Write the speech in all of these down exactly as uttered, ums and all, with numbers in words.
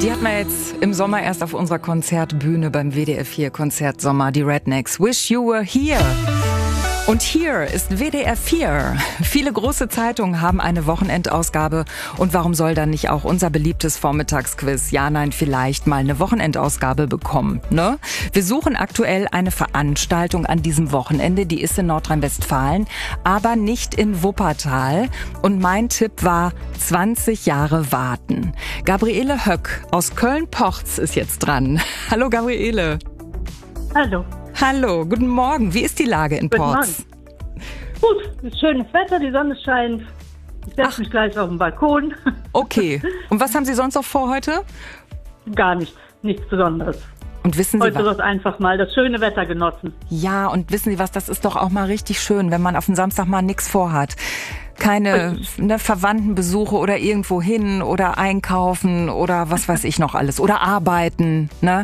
Die hatten wir jetzt im Sommer erst auf unserer Konzertbühne beim W D R vier Konzert Sommer, die Rednecks. Wish You Were Here. Und hier ist W D R vier. Viele große Zeitungen haben eine Wochenendausgabe. Und warum soll dann nicht auch unser beliebtes Vormittagsquiz Ja, Nein, vielleicht mal eine Wochenendausgabe bekommen, ne? Wir suchen aktuell eine Veranstaltung an diesem Wochenende. Die ist in Nordrhein-Westfalen, aber nicht in Wuppertal. Und mein Tipp war zwanzig Jahre warten. Gabriele Höck aus Köln-Porz ist jetzt dran. Hallo Gabriele. Hallo. Hallo, guten Morgen. Wie ist die Lage in Guten Porz? Morgen. Gut, schönes Wetter, die Sonne scheint. Ich setze mich gleich auf den Balkon. Okay. Und was haben Sie sonst noch vor heute? Gar nichts, nichts Besonderes. Und wissen Sie Heute was? wird einfach mal das schöne Wetter genossen. Ja, und wissen Sie was, das ist doch auch mal richtig schön, wenn man auf den Samstag mal nichts vorhat. Keine ne, Verwandtenbesuche oder irgendwo hin oder einkaufen oder was weiß ich noch alles. Oder arbeiten, ne?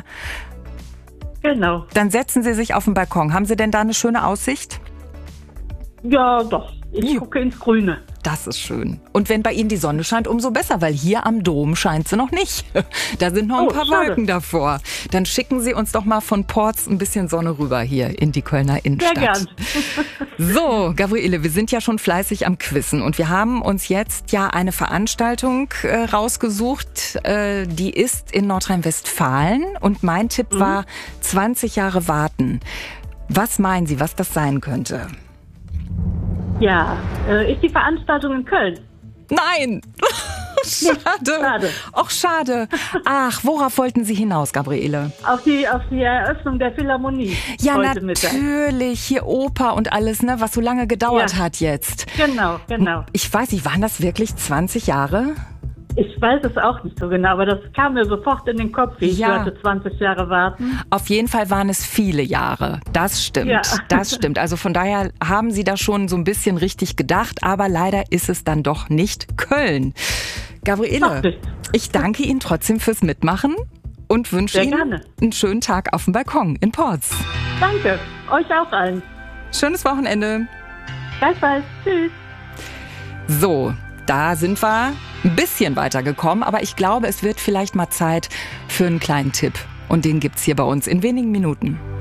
Genau. Dann setzen Sie sich auf den Balkon. Haben Sie denn da eine schöne Aussicht? Ja, doch. Ich Jo. gucke ins Grüne. Das ist schön. Und wenn bei Ihnen die Sonne scheint, umso besser, weil hier am Dom scheint sie noch nicht. Da sind noch ein Oh, paar schade. Wolken davor. Dann schicken Sie uns doch mal von Porz ein bisschen Sonne rüber hier in die Kölner Innenstadt. Sehr gern. So, Gabriele, wir sind ja schon fleißig am Quizzen und wir haben uns jetzt ja eine Veranstaltung äh, rausgesucht, äh, die ist in Nordrhein-Westfalen und mein Tipp Mhm. war zwanzig Jahre warten. Was meinen Sie, was das sein könnte? Ja, äh, ist die Veranstaltung in Köln? Nein! Schade. schade. Ach, schade. Ach, worauf wollten Sie hinaus, Gabriele? Auf die, auf die Eröffnung der Philharmonie Ja, heute Mittag. natürlich. Hier Oper und alles, ne, was so lange gedauert Ja. hat jetzt. Genau, genau. Ich weiß nicht, waren das wirklich zwanzig Jahre? Ich weiß es auch nicht so genau, aber das kam mir sofort in den Kopf, wie ich Ja. hörte, zwanzig Jahre warten. Auf jeden Fall waren es viele Jahre. Das stimmt. Ja. Das stimmt. Also von daher haben Sie da schon so ein bisschen richtig gedacht, aber leider ist es dann doch nicht Köln. Gabriele, Dachte ich. ich danke Ihnen trotzdem fürs Mitmachen und wünsche Sehr Ihnen gerne. einen schönen Tag auf dem Balkon in Porz. Danke, euch auch allen. Schönes Wochenende. Gleichfalls. Tschüss. So, da sind wir ein bisschen weitergekommen, aber ich glaube, es wird vielleicht mal Zeit für einen kleinen Tipp. Und den gibt's hier bei uns in wenigen Minuten.